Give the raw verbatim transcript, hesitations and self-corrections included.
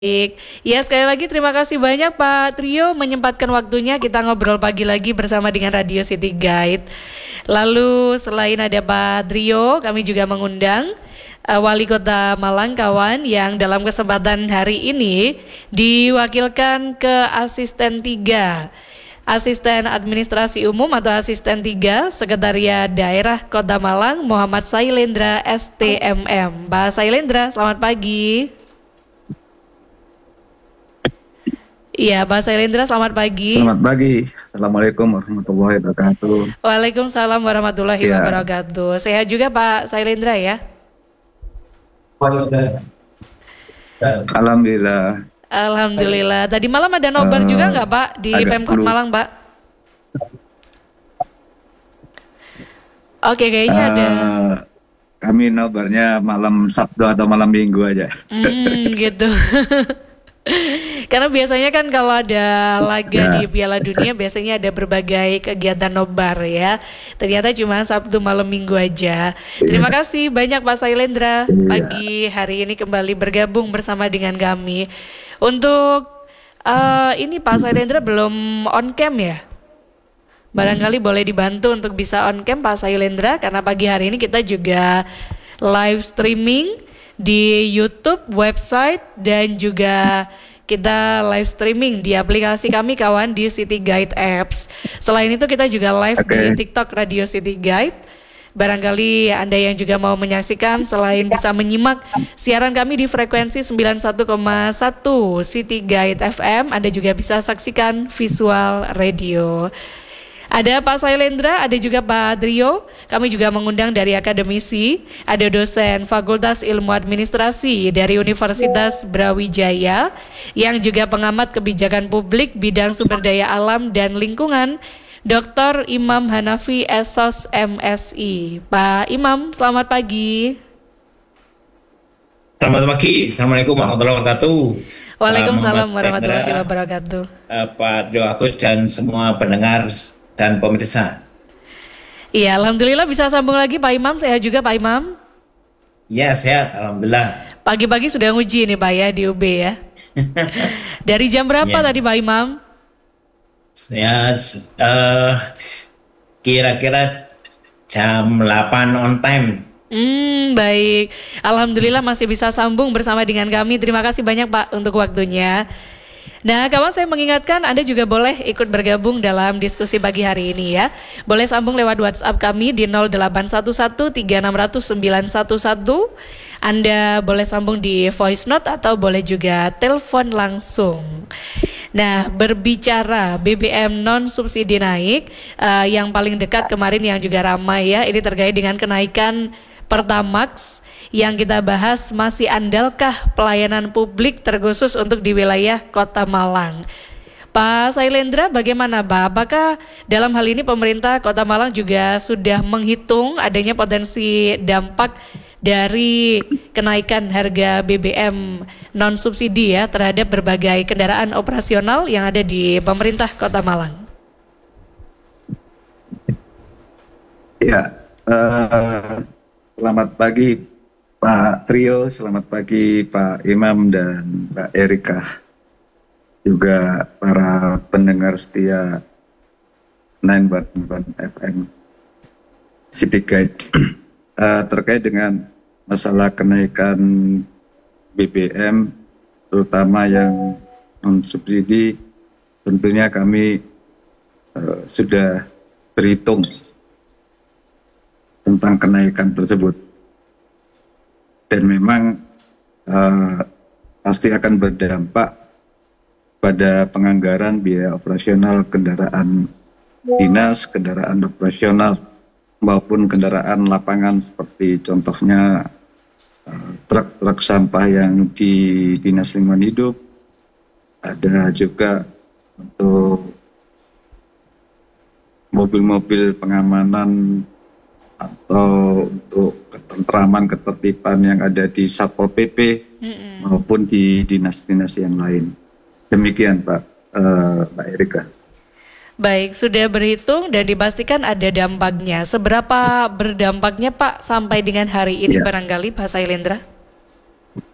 Baik, ya sekali lagi terima kasih banyak Pak Trio menyempatkan waktunya kita ngobrol pagi lagi bersama dengan Radio City Guide. Lalu selain ada Pak Trio, kami juga mengundang uh, Wali Kota Malang kawan yang dalam kesempatan hari ini diwakilkan ke asisten tiga, asisten administrasi umum atau asisten tiga Sekretariat Daerah Kota Malang Muhammad Sailendra S T M M. Pak Sailendra, selamat pagi. Iya, Pak Sailendra, selamat pagi. Selamat pagi. Assalamualaikum warahmatullahi wabarakatuh. Waalaikumsalam warahmatullahi Ya. wabarakatuh. Sehat juga Pak Sailendra ya? Alhamdulillah. Alhamdulillah. Tadi malam ada nobar Uh, juga nggak Pak di agak Pemkot flu. Malang Pak? Oke, kayaknya ada. Uh, kami nobarnya malam Sabtu atau malam Minggu aja. Hmm, gitu. Karena biasanya kan kalau ada laga Ya. di Piala Dunia biasanya ada berbagai kegiatan nobar ya. Ternyata cuma Sabtu malam Minggu aja. Terima kasih banyak Pak Sailendra Iya. pagi hari ini kembali bergabung bersama dengan kami. Untuk eh, ini Pak Sailendra belum on cam ya? Barangkali boleh dibantu untuk bisa on cam Pak Sailendra karena pagi hari ini kita juga live streaming di YouTube, website, dan juga kita live streaming di aplikasi kami kawan di City Guide Apps. Selain itu kita juga live Oke. di TikTok Radio City Guide. Barangkali Anda yang juga mau menyaksikan selain bisa menyimak siaran kami di frekuensi sembilan puluh satu koma satu City Guide F M, Anda juga bisa saksikan visual radio. Ada Pak Sailendra, ada juga Pak Trio. Kami juga mengundang dari akademisi, ada dosen Fakultas Ilmu Administrasi dari Universitas Brawijaya, yang juga pengamat kebijakan publik bidang sumber daya alam dan lingkungan, Doktor Imam Hanafi S O S M S I. Pak Imam, selamat pagi. Selamat pagi, Assalamualaikum warahmatullahi wabarakatuh. Waalaikumsalam Muhammad warahmatullahi Sailendra, wabarakatuh. eh, Pak Trio Agus dan semua pendengar dan pemirsa. Iya, Alhamdulillah bisa sambung lagi Pak Imam, saya juga Pak Imam. Ya, sehat, alhamdulillah. Pagi-pagi sudah nguji nih Pak ya di U B ya. Dari jam berapa Ya. tadi Pak Imam? Ya, s- eh, kira-kira jam delapan on time. Hmm, baik. Alhamdulillah masih bisa sambung bersama dengan kami. Terima kasih banyak Pak untuk waktunya. Nah, kawan saya mengingatkan Anda juga boleh ikut bergabung dalam diskusi pagi hari ini ya. Boleh sambung lewat WhatsApp kami di nol delapan satu satu tiga enam nol nol sembilan satu satu. Anda boleh sambung di voice note atau boleh juga telepon langsung. Nah, berbicara B B M non subsidi naik, eh, yang paling dekat kemarin yang juga ramai ya, ini terkait dengan kenaikan Pertamax yang kita bahas, masih andalkah pelayanan publik terkhusus untuk di wilayah Kota Malang? Pak Sailendra, bagaimana Pak? Apakah dalam hal ini pemerintah Kota Malang juga sudah menghitung adanya potensi dampak dari kenaikan harga B B M non subsidi ya terhadap berbagai kendaraan operasional yang ada di pemerintah Kota Malang? Ya. Uh, selamat pagi Pak Trio, selamat pagi Pak Imam dan Mbak Erika, juga para pendengar setia sembilan puluh satu F M City Guide. Uh, terkait dengan masalah kenaikan B B M, terutama yang non subsidi, tentunya kami uh, sudah berhitung tentang kenaikan tersebut, dan memang uh, pasti akan berdampak pada penganggaran biaya operasional kendaraan dinas, kendaraan operasional maupun kendaraan lapangan, seperti contohnya uh, truk-truk sampah yang di Dinas Lingkungan Hidup, ada juga untuk mobil-mobil pengamanan atau untuk ketentraman, ketertiban yang ada di Satpol P P Mm-mm. maupun di dinas-dinas yang lain. Demikian Pak, uh, Mbak Erika. Baik, sudah berhitung dan dipastikan ada dampaknya. Seberapa berdampaknya Pak sampai dengan hari ini Ya. barangkali Pak Sailendra?